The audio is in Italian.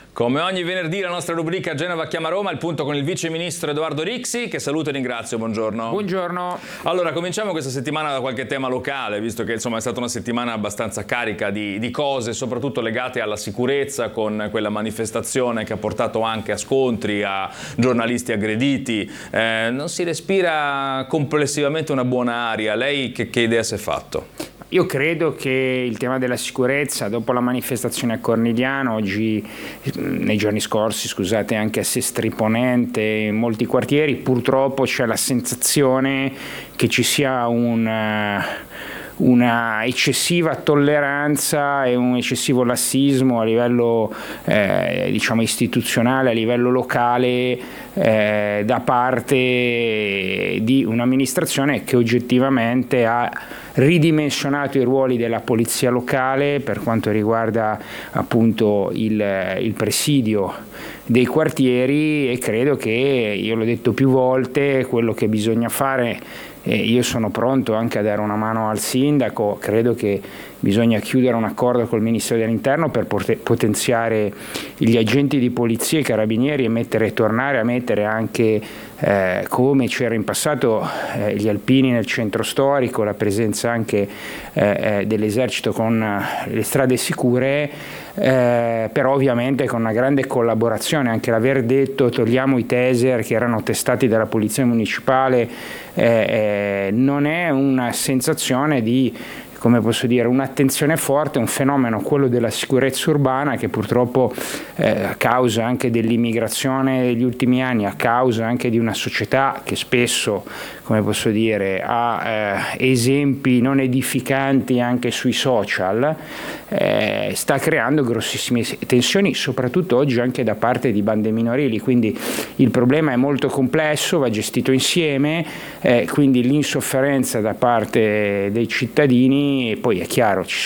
Come ogni venerdì la nostra rubrica Genova chiama Roma, il punto con il vice ministro Edoardo Rixi, che saluto e ringrazio, buongiorno. Buongiorno. Allora, cominciamo questa settimana da qualche tema locale, visto che insomma è stata una settimana abbastanza carica di cose, soprattutto legate alla sicurezza, con quella manifestazione che ha portato anche a scontri, a giornalisti aggrediti. Non si respira complessivamente una buona aria. Lei che idea si è fatto? Io credo che il tema della sicurezza, dopo la manifestazione a Cornigliano, oggi, nei giorni scorsi, scusate, anche a Sestri Ponente, in molti quartieri, purtroppo c'è la sensazione che ci sia una eccessiva tolleranza e un eccessivo lassismo a livello istituzionale, a livello locale, da parte di un'amministrazione che oggettivamente ha ridimensionato i ruoli della polizia locale per quanto riguarda appunto il presidio dei quartieri, e credo che, io l'ho detto più volte, quello che bisogna fare, io sono pronto anche a dare una mano al sindaco, credo che bisogna chiudere un accordo col Ministero dell'Interno per potenziare gli agenti di polizia e carabinieri e tornare a mettere anche, come c'era in passato, gli alpini nel centro storico, la presenza anche dell'esercito con le strade sicure, però ovviamente con una grande collaborazione. Anche l'aver detto togliamo i taser che erano testati dalla polizia municipale non è una sensazione di, come posso dire, un'attenzione forte, un fenomeno, quello della sicurezza urbana, che purtroppo a causa anche dell'immigrazione degli ultimi anni, a causa anche di una società che spesso, come posso dire, ha esempi non edificanti anche sui social, sta creando grossissime tensioni, soprattutto oggi anche da parte di bande minorili. Quindi il problema è molto complesso, va gestito insieme, quindi l'insofferenza da parte dei cittadini. E poi è chiaro, ci